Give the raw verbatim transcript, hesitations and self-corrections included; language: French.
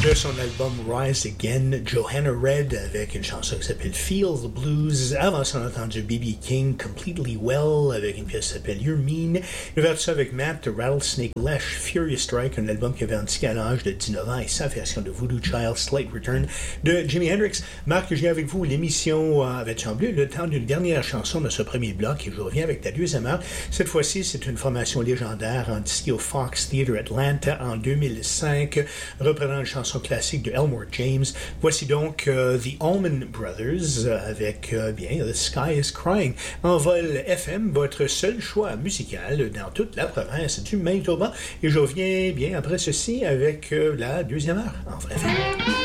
de son album Rise Again, Johanna Red avec une chanson qui s'appelle Feel the Blues. Avant ça, on a entendu B B King, Completely Well, avec une pièce qui s'appelle You're Mean. On a ça avec Matt, Rattlesnake Lesh, Furious Strike, un album qui avait indiqué à l'âge de dix-neuf ans, et sa version de Voodoo Child, Slight Return de Jimi Hendrix. Marc, je viens avec vous. L'émission euh, avait semblé le temps d'une dernière chanson de ce premier bloc, et je reviens avec la deuxième heure. Cette fois-ci, c'est une formation légendaire indiquée au Fox Theatre Atlanta en deux mille cinq, reprenant une chanson classique de Elmore James. Voici donc uh, The Allman Brothers uh, avec uh, bien The Sky is Crying. En vol F M, votre seul choix musical dans toute la province du Manitoba. Et je reviens bien après ceci avec uh, la deuxième heure en vrai.